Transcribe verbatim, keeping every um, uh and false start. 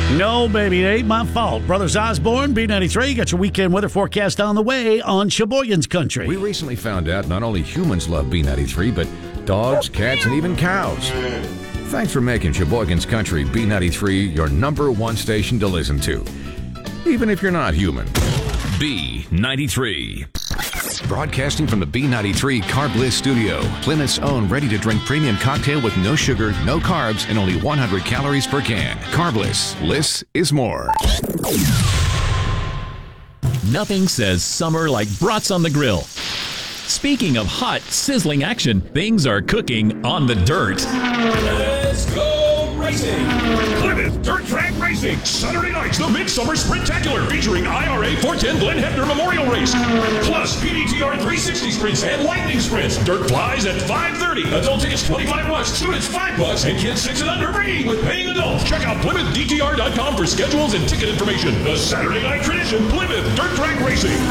No, baby, it ain't my fault. Brothers Osborne, B ninety-three, got your weekend weather forecast on the way on Sheboygan's Country. We recently found out not only humans love B ninety-three, but dogs, cats, and even cows. Thanks for making Sheboygan's Country B ninety-three your number one station to listen to, even if you're not human. B ninety-three. Broadcasting from the B ninety-three Carb Bliss studio, Plymouth's own ready-to-drink premium cocktail with no sugar, no carbs, and only one hundred calories per can. Carb Bliss. Bliss is more. Nothing says summer like brats on the grill. Speaking of hot, sizzling action, things are cooking on the dirt. Let's go racing! Plymouth Dirt Track Racing, Saturday nights, the Midsummer Sprintacular, featuring I R A four ten Glenn Hefner Memorial Race, plus P D T R three sixty sprints and lightning sprints. Dirt flies at five thirty. Adult tickets twenty-five bucks, students five bucks, and kids six and under free with paying adults. Check out Plymouth D T R dot com for schedules and ticket information. The Saturday night tradition, Plymouth Dirt Track Racing.